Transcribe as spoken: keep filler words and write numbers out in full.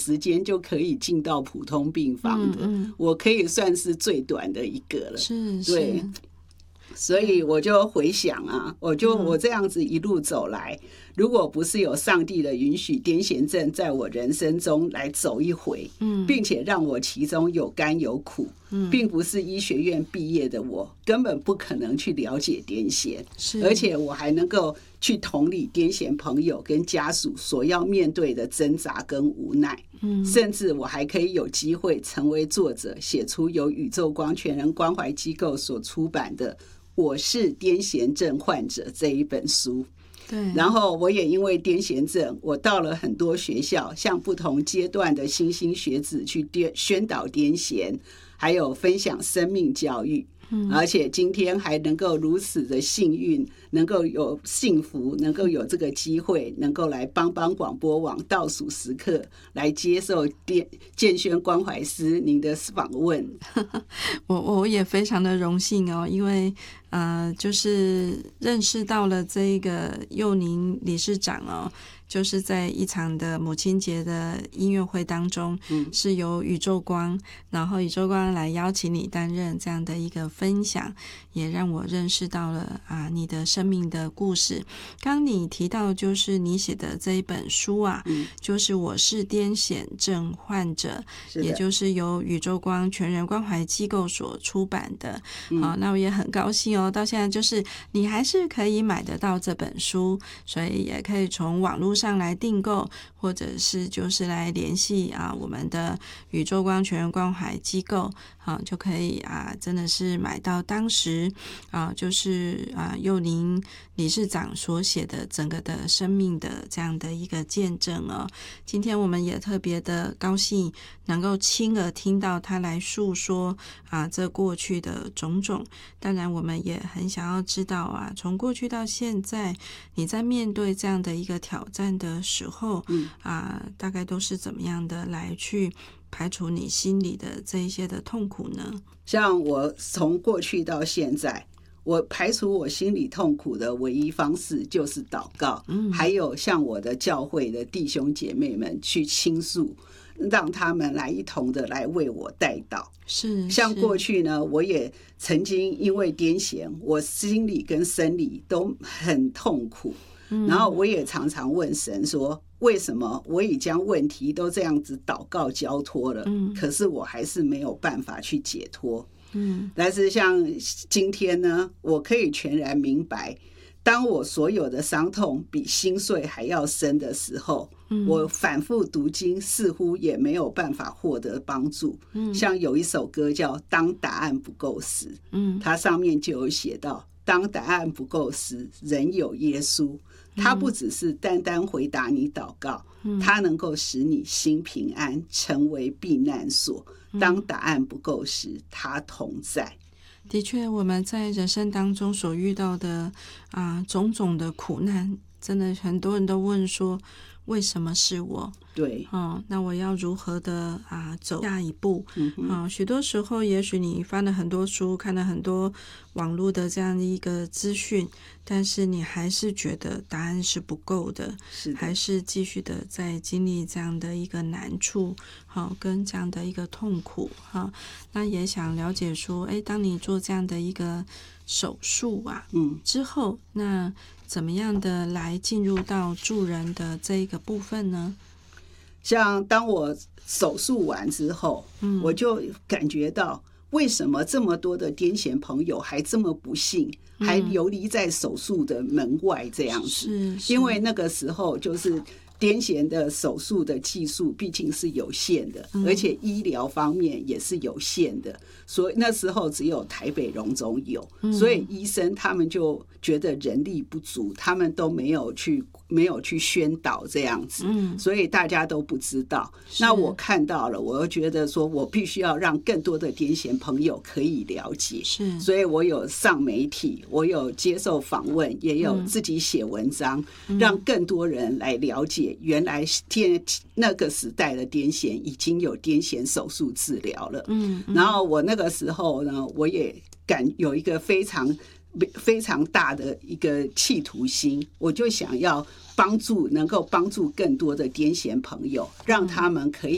时间就可以进到普通病房的，嗯嗯，我可以算是最短的一个了。 是， 对。所以我就回想啊，我就我这样子一路走来，如果不是有上帝的允许，癫痫症在我人生中来走一回，嗯，并且让我其中有甘有苦，嗯，并不是医学院毕业的我，根本不可能去了解癫痫，而且我还能够去同理癫痫朋友跟家属所要面对的挣扎跟无奈，嗯，甚至我还可以有机会成为作者，写出由宇宙光全人关怀机构所出版的我是癫痫症患者这一本书。 对， 然后我也因为癫痫症，我到了很多学校，向不同阶段的新兴学子去宣导癫痫，还有分享生命教育。而且今天还能够如此的幸运，能够有幸福，能够有这个机会，能够来帮帮广播网倒数时刻来接受建轩关怀师您的访问。 我我也非常的荣幸哦，因为呃，就是认识到了这个幼宁理事长哦。就是在一场的母亲节的音乐会当中，嗯，是由宇宙光，然后宇宙光来邀请你担任这样的一个分享，也让我认识到了啊你的生命的故事。刚你提到就是你写的这一本书啊，嗯，就是我是癫痫症患者，也就是由宇宙光全人关怀机构所出版的。嗯，好，那我也很高兴哦，到现在就是你还是可以买得到这本书，所以也可以从网络上来订购，或者是就是来联系啊我们的宇宙光全人关怀机构，好，就可以啊真的是买到当时啊就是啊幼宁理事长所写的整个的生命的这样的一个见证哦。今天我们也特别的高兴能够亲耳听到他来诉说啊这过去的种种，当然我们也很想要知道啊从过去到现在你在面对这样的一个挑战的时候，嗯啊，大概都是怎么样的来去排除你心里的这一些的痛苦呢？ 像我从过去到现在，我排除我心里痛苦的唯一方式就是祷告，嗯，还有向我的教会的弟兄姐妹们去倾诉，让他们来一同的来为我代祷。 是， 像过去呢，我也曾经因为癫痫，我心理跟生理都很痛苦。然后我也常常问神说，为什么我已将问题都这样子祷告交托了，嗯，可是我还是没有办法去解脱。嗯，但是像今天呢，我可以全然明白，当我所有的伤痛比心碎还要深的时候，嗯，我反复读经似乎也没有办法获得帮助。嗯，像有一首歌叫《当答案不够时》，嗯，它上面就有写到，当答案不够时，仍有耶稣。他不只是单单回答你祷告，他能够使你心平安，成为避难所。当答案不够时，他同在。 的确，我们在人生当中所遇到的啊种种的苦难，真的很多人都问说，为什么是我？ 对， 哦，那我要如何的啊走下一步？嗯啊，许多时候，也许你翻了很多书，看了很多网络的这样的一个资讯，但是你还是觉得答案是不够的， 是的， 还是继续的在经历这样的一个难处，好，哦，跟这样的一个痛苦，哈，哦，那也想了解说，哎，当你做这样的一个手术啊，嗯，之后，那怎么样的来进入到助人的这一个部分呢？ 像当我手术完之后，嗯，我就感觉到为什么这么多的癫痫朋友还这么不幸，嗯，还游离在手术的门外这样子。 是，是， 因为那个时候就是癫痫的手术的技术毕竟是有限的，嗯，而且医疗方面也是有限的，所以那时候只有台北荣总有，嗯，所以医生他们就觉得人力不足，他们都没有去没有去宣导这样子，嗯，所以大家都不知道。那我看到了，我又觉得说我必须要让更多的癫痫朋友可以了解， 是， 所以我有上媒体，我有接受访问，也有自己写文章，嗯，让更多人来了解原来天那个时代的癫痫已经有癫痫手术治疗了。嗯，然后我那个时候呢，我也感有一个非常非常大的一个企图心，我就想要帮助能够帮助更多的癫痫朋友，让他们可以